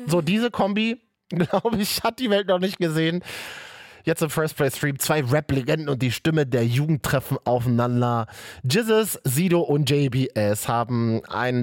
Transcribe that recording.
So, diese Kombi, glaube ich, hat die Welt noch nicht gesehen. Jetzt im First Play Stream 2 Rap-Legenden und die Stimme der Jugend treffen aufeinander. Jizzes, Sido und JBS haben einen